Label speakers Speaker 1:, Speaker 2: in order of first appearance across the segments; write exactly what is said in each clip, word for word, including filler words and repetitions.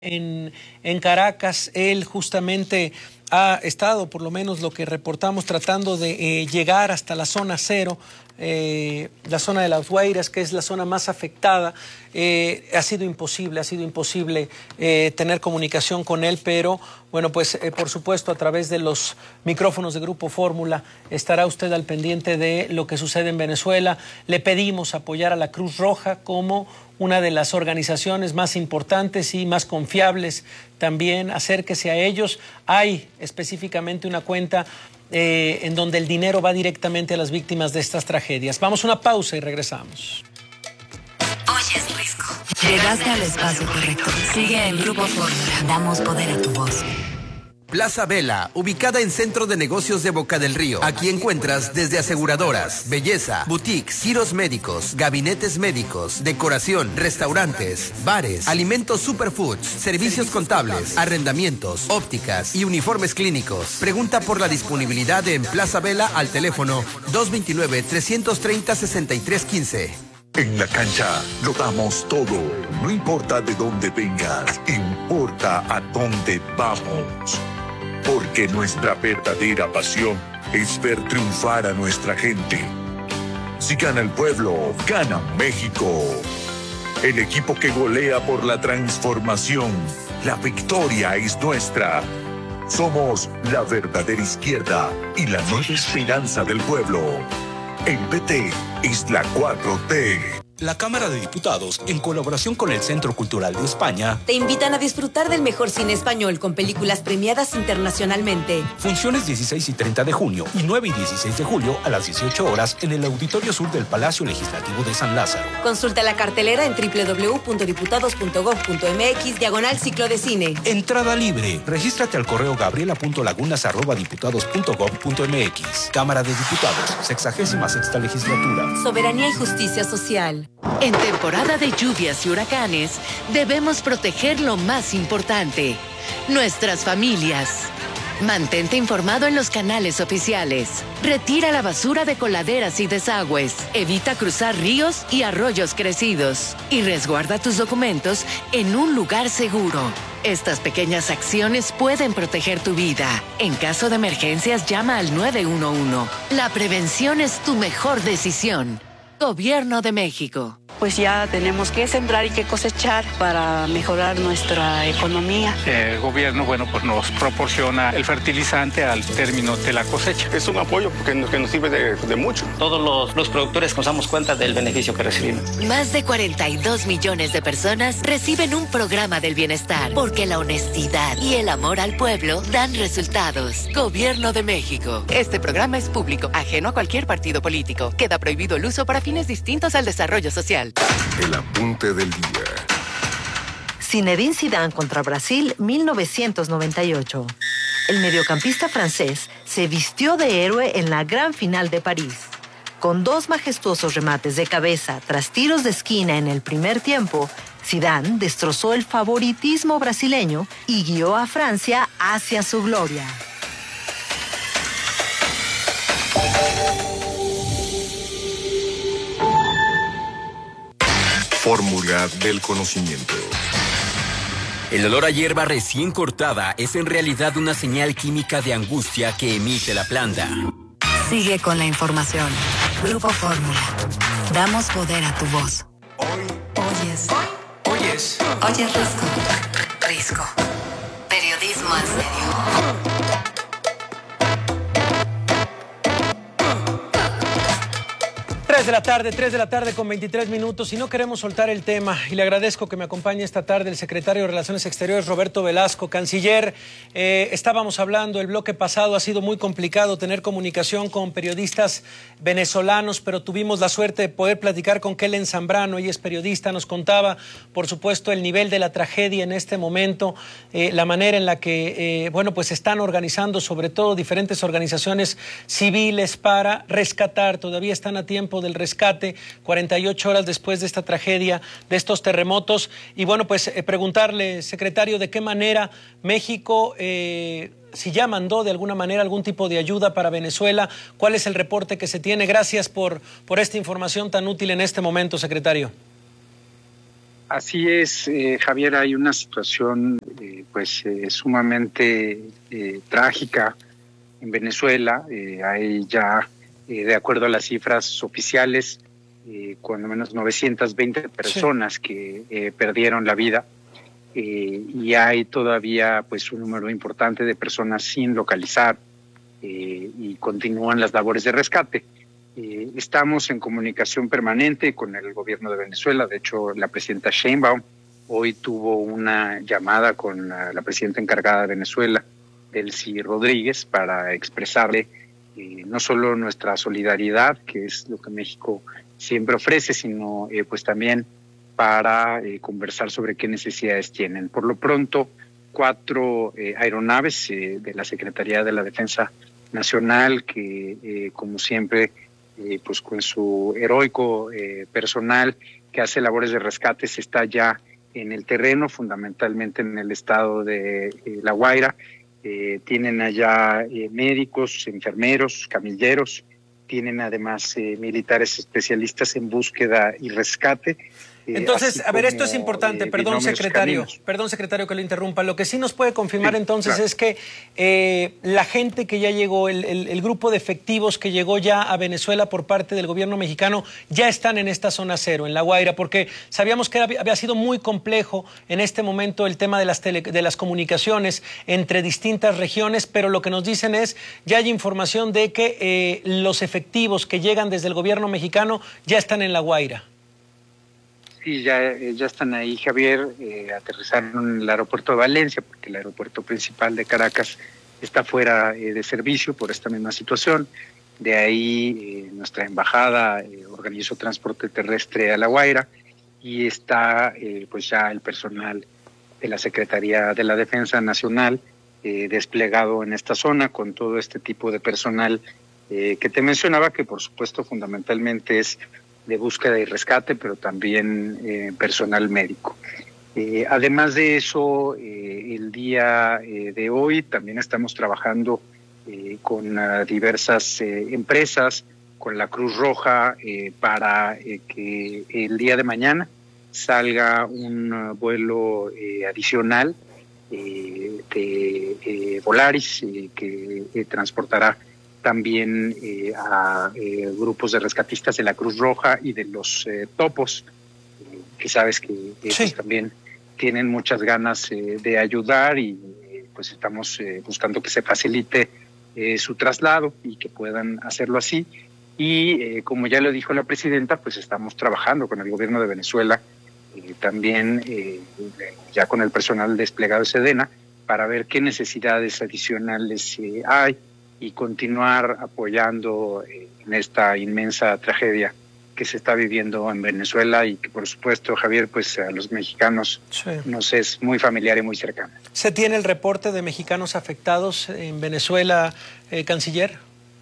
Speaker 1: En, en Caracas, él justamente ha estado, por lo menos lo que reportamos, tratando de eh, llegar hasta la zona cero, eh, la zona de Las Guairas, que es la zona más afectada. Eh, ha sido imposible, ha sido imposible eh, tener comunicación con él, pero bueno, pues eh, por supuesto a través de los micrófonos de Grupo Fórmula estará usted al pendiente de lo que sucede en Venezuela. Le pedimos apoyar a la Cruz Roja como una de las organizaciones más importantes y más confiables. También acérquese a ellos. Hay específicamente una cuenta eh, en donde el dinero va directamente a las víctimas de estas tragedias. Vamos a una pausa y regresamos.
Speaker 2: Oyes Risco. Llegaste al espacio correcto. Sigue en Grupo Fórmula. Damos poder a tu voz.
Speaker 3: Plaza Vela, ubicada en Centro de Negocios de Boca del Río. Aquí encuentras desde aseguradoras, belleza, boutiques, giros médicos, gabinetes médicos, decoración, restaurantes, bares, alimentos superfoods, servicios contables, arrendamientos, ópticas y uniformes clínicos. Pregunta por la disponibilidad en Plaza Vela al teléfono dos dos nueve, tres tres cero, seis tres uno cinco.
Speaker 4: En la cancha lo damos todo. No importa de dónde vengas, importa a dónde vamos. Porque nuestra verdadera pasión es ver triunfar a nuestra gente. Si gana el pueblo, gana México. El equipo que golea por la transformación. La victoria es nuestra. Somos la verdadera izquierda y la nueva esperanza del pueblo. El P T es la cuatro T.
Speaker 5: La Cámara de Diputados, en colaboración con el Centro Cultural de España,
Speaker 6: te invitan a disfrutar del mejor cine español con películas premiadas internacionalmente.
Speaker 5: Funciones dieciséis y treinta de junio y nueve y dieciséis de julio a las dieciocho horas en el Auditorio Sur del Palacio Legislativo de San Lázaro.
Speaker 6: Consulta la cartelera en doble u doble u doble u punto diputados punto gob punto mx diagonal ciclo de cine.
Speaker 5: Entrada libre. Regístrate al correo gabriela punto lagunas arroba diputados punto gob punto mx. Cámara de Diputados, sexagésima sexta legislatura.
Speaker 6: Soberanía y justicia social.
Speaker 2: En temporada de lluvias y huracanes, debemos proteger lo más importante, nuestras familias. Mantente informado en los canales oficiales. Retira la basura de coladeras y desagües. Evita cruzar ríos y arroyos crecidos. Y resguarda tus documentos en un lugar seguro. Estas pequeñas acciones pueden proteger tu vida. En caso de emergencias, llama al nueve uno uno. La prevención es tu mejor decisión. Gobierno de México.
Speaker 7: Pues ya tenemos que sembrar y que cosechar para mejorar nuestra economía.
Speaker 8: El gobierno, bueno, pues nos proporciona el fertilizante al término de la cosecha.
Speaker 9: Es un apoyo porque nos, que nos sirve de, de mucho.
Speaker 10: Todos los, los productores nos damos cuenta del beneficio que recibimos.
Speaker 2: Más de cuarenta y dos millones de personas reciben un programa del bienestar porque la honestidad y el amor al pueblo dan resultados. Gobierno de México.
Speaker 11: Este programa es público, ajeno a cualquier partido político. Queda prohibido el uso para fines distintos al desarrollo social.
Speaker 4: El apunte del día.
Speaker 12: Zinedine Zidane contra Brasil, mil novecientos noventa y ocho. El mediocampista francés se vistió de héroe en la gran final de París. Con dos majestuosos remates de cabeza tras tiros de esquina en el primer tiempo, Zidane destrozó el favoritismo brasileño y guió a Francia hacia su gloria.
Speaker 4: Fórmula del conocimiento.
Speaker 3: El olor a hierba recién cortada es en realidad una señal química de angustia que emite la planta.
Speaker 2: Sigue con la información. Grupo Fórmula. Damos poder a tu voz.
Speaker 5: Hoy.
Speaker 2: Oyes.
Speaker 5: Oyes.
Speaker 2: Oyes Risco. Risco. Periodismo en serio.
Speaker 1: tres de la tarde, tres de la tarde con veintitrés minutos y no queremos soltar el tema y le agradezco que me acompañe esta tarde el secretario de Relaciones Exteriores Roberto Velasco. Canciller, eh, estábamos hablando, el bloque pasado ha sido muy complicado tener comunicación con periodistas venezolanos, pero tuvimos la suerte de poder platicar con Kellen Zambrano, ella es periodista, nos contaba por supuesto el nivel de la tragedia en este momento, eh, la manera en la que, eh, bueno, pues están organizando sobre todo diferentes organizaciones civiles para rescatar, todavía están a tiempo del rescate, cuarenta y ocho horas después de esta tragedia, de estos terremotos. Y bueno, pues eh, preguntarle, secretario, de qué manera México, eh, si ya mandó de alguna manera algún tipo de ayuda para Venezuela, cuál es el reporte que se tiene. Gracias por, por esta información tan útil en este momento, secretario.
Speaker 13: Así es, eh, Javier, hay una situación eh, pues eh, sumamente eh, trágica en Venezuela. Eh, hay ya, eh, de acuerdo a las cifras oficiales, eh, cuando menos novecientas veinte personas sí. que eh, perdieron la vida. Eh, y hay todavía pues un número importante de personas sin localizar eh, y continúan las labores de rescate. Eh, estamos en comunicación permanente con el gobierno de Venezuela. De hecho, la presidenta Sheinbaum hoy tuvo una llamada con la, la presidenta encargada de Venezuela, Delcy Rodríguez, para expresarle eh, no solo nuestra solidaridad, que es lo que México siempre ofrece, sino eh, pues también para eh, conversar sobre qué necesidades tienen. Por lo pronto, cuatro eh, aeronaves eh, de la Secretaría de la Defensa Nacional que, eh, como siempre, eh, pues con su heroico eh, personal que hace labores de rescate, se está ya en el terreno, fundamentalmente en el estado de eh, La Guaira. Eh, tienen allá eh, médicos, enfermeros, camilleros, tienen además eh, militares especialistas en búsqueda y rescate. Eh,
Speaker 1: Entonces, a ver, esto es
Speaker 13: como,
Speaker 1: importante,
Speaker 13: eh,
Speaker 1: perdón secretario,
Speaker 13: caminos.
Speaker 1: perdón secretario que lo interrumpa. Lo que sí nos puede confirmar
Speaker 13: Sí,
Speaker 1: entonces
Speaker 13: claro.
Speaker 1: es que eh, la gente que ya llegó, el, el, el grupo de efectivos que llegó ya a Venezuela por parte del gobierno mexicano, ya están en esta zona cero, en La Guaira, porque sabíamos que era, había sido muy complejo en este momento el tema de las, tele, de las comunicaciones entre distintas regiones, pero lo que nos dicen es, ya hay información de que eh, los efectivos que llegan desde el gobierno mexicano ya están en La Guaira.
Speaker 13: Sí, ya, ya están ahí, Javier. Eh, aterrizaron en el aeropuerto de Valencia, porque el aeropuerto principal de Caracas está fuera eh, de servicio por esta misma situación. De ahí eh, nuestra embajada eh, organizó transporte terrestre a La Guaira y está eh, pues ya el personal de la Secretaría de la Defensa Nacional eh, desplegado en esta zona con todo este tipo de personal eh, que te mencionaba, que por supuesto fundamentalmente es de búsqueda y rescate, pero también eh, personal médico. Eh, además de eso, eh, el día eh, de hoy también estamos trabajando eh, con uh, diversas eh, empresas, con la Cruz Roja, eh, para eh, que el día de mañana salga un uh, vuelo eh, adicional eh, de eh, Volaris eh, que eh, transportará también eh, a eh, grupos de rescatistas de la Cruz Roja y de los eh, topos, eh, que sabes que eh,
Speaker 1: sí.
Speaker 13: pues también tienen muchas ganas eh, de ayudar y eh, pues estamos eh, buscando que se facilite eh, su traslado y que puedan hacerlo así. Y eh, como ya lo dijo la presidenta, pues estamos trabajando con el gobierno de Venezuela, eh, también eh, ya con el personal desplegado de Sedena, para ver qué necesidades adicionales eh, hay y continuar apoyando eh, en esta inmensa tragedia que se está viviendo en Venezuela y que por supuesto, Javier, pues a los mexicanos sí. nos es muy familiar y muy cercano.
Speaker 1: ¿Se tiene el reporte de mexicanos afectados en Venezuela, eh, canciller?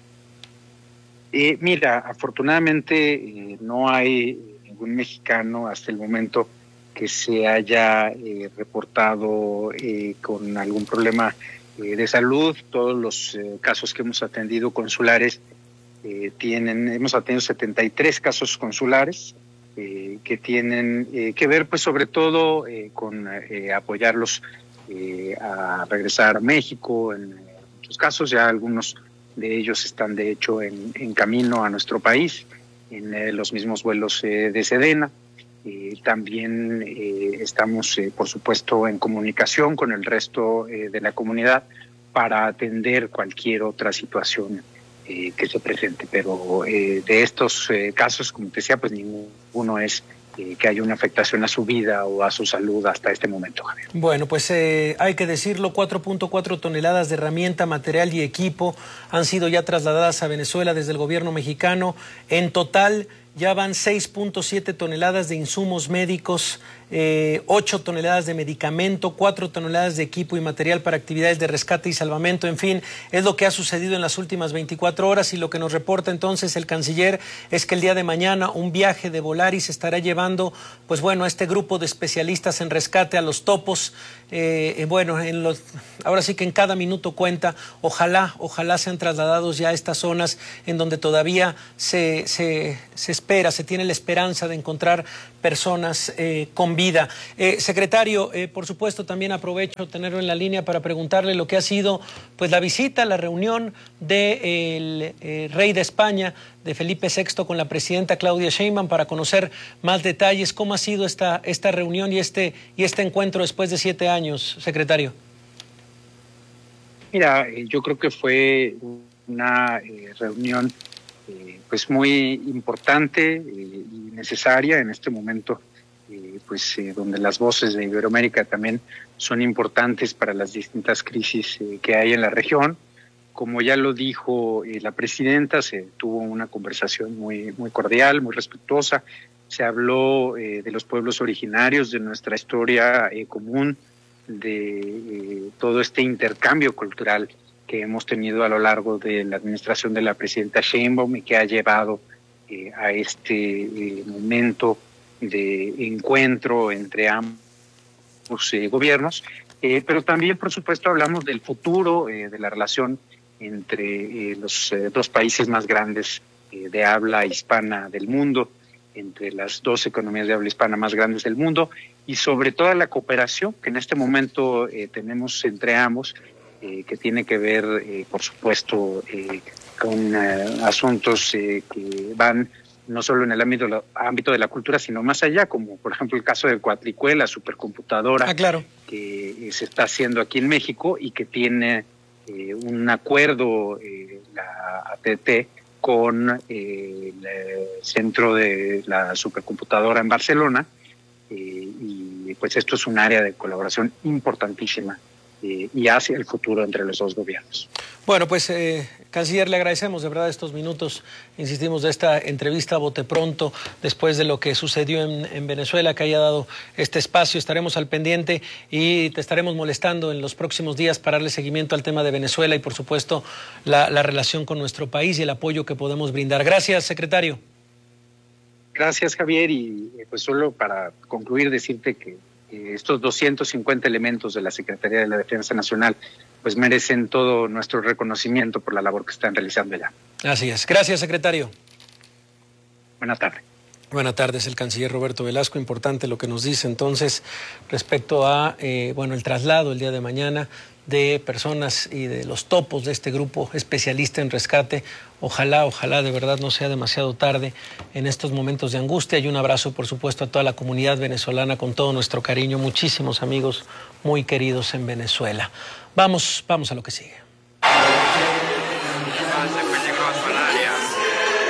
Speaker 13: Eh, mira, afortunadamente eh, no hay ningún mexicano hasta el momento que se haya eh, reportado eh, con algún problema de salud. Todos los eh, casos que hemos atendido consulares eh, tienen, hemos atendido setenta y tres casos consulares eh, que tienen eh, que ver pues sobre todo eh, con eh, apoyarlos eh, a regresar a México. En eh, muchos casos ya algunos de ellos están de hecho en, en camino a nuestro país, en eh, los mismos vuelos eh, de Sedena. Eh, también eh, estamos, eh, por supuesto, en comunicación con el resto eh, de la comunidad para atender cualquier otra situación eh, que se presente. Pero eh, de estos eh, casos, como te decía, pues ninguno es eh, que haya una afectación a su vida o a su salud hasta este momento, Javier.
Speaker 1: Bueno, pues eh, hay que decirlo, cuatro punto cuatro toneladas de herramienta, material y equipo han sido ya trasladadas a Venezuela desde el gobierno mexicano. En total ya van seis punto siete toneladas de insumos médicos, eh, ocho toneladas de medicamento, cuatro toneladas de equipo y material para actividades de rescate y salvamento. En fin, es lo que ha sucedido en las últimas veinticuatro horas y lo que nos reporta entonces el canciller es que el día de mañana un viaje de Volaris estará llevando, pues bueno, a este grupo de especialistas en rescate a los topos. Eh, bueno, en los, ahora sí que en cada minuto cuenta. Ojalá, ojalá sean trasladados ya a estas zonas en donde todavía se, se, se espera espera, se tiene la esperanza de encontrar personas eh, con vida. Eh, secretario, eh, por supuesto también aprovecho tenerlo en la línea para preguntarle lo que ha sido pues la visita, la reunión del eh, rey de España, de Felipe sexto, con la presidenta Claudia Sheinbaum, para conocer más detalles. ¿Cómo ha sido esta, esta reunión y este, y este encuentro después de siete años, secretario?
Speaker 13: Mira, yo creo que fue una eh, reunión eh, pues muy importante eh, y necesaria en este momento, eh, pues eh, donde las voces de Iberoamérica también son importantes para las distintas crisis eh, que hay en la región. Como ya lo dijo eh, la presidenta, se tuvo una conversación muy, muy cordial, muy respetuosa. Se habló eh, de los pueblos originarios, de nuestra historia eh, común, de eh, todo este intercambio cultural que hemos tenido a lo largo de la administración de la presidenta Sheinbaum y que ha llevado eh, a este eh, momento de encuentro entre ambos eh, gobiernos. Eh, pero también, por supuesto, hablamos del futuro eh, de la relación entre eh, los eh, dos países más grandes eh, de habla hispana del mundo, entre las dos economías de habla hispana más grandes del mundo, y sobre toda la cooperación que en este momento eh, tenemos entre ambos, eh, que tiene que ver, eh, por supuesto, eh, con eh, asuntos eh, que van no solo en el ámbito, la, ámbito de la cultura, sino más allá, como por ejemplo el caso de Coatlicue, la supercomputadora
Speaker 1: ah, claro.
Speaker 13: que eh, se está haciendo aquí en México y que tiene eh, un acuerdo, eh, la A T T, con eh, el centro de la supercomputadora en Barcelona, eh, y pues esto es un área de colaboración importantísima eh, y hacia el futuro entre los dos gobiernos.
Speaker 1: Bueno, pues, eh, canciller, le agradecemos de verdad estos minutos, insistimos, de esta entrevista a bote pronto, después de lo que sucedió en, en Venezuela, que haya dado este espacio. Estaremos al pendiente y te estaremos molestando en los próximos días para darle seguimiento al tema de Venezuela y, por supuesto, la, la relación con nuestro país y el apoyo que podemos brindar. Gracias, secretario.
Speaker 13: Gracias, Javier, y pues solo para concluir, decirte que eh, estos doscientos cincuenta elementos de la Secretaría de la Defensa Nacional pues merecen todo nuestro reconocimiento por la labor que están realizando ya.
Speaker 1: Así es. Gracias, secretario.
Speaker 13: Buenas tardes.
Speaker 1: Buenas tardes, el canciller Roberto Velasco. Importante lo que nos dice entonces respecto a eh, bueno, el traslado el día de mañana de personas y de los topos de este grupo especialista en rescate. Ojalá, ojalá de verdad no sea demasiado tarde en estos momentos de angustia. Y un abrazo, por supuesto, a toda la comunidad venezolana con todo nuestro cariño. Muchísimos amigos muy queridos en Venezuela. Vamos, vamos a lo que sigue.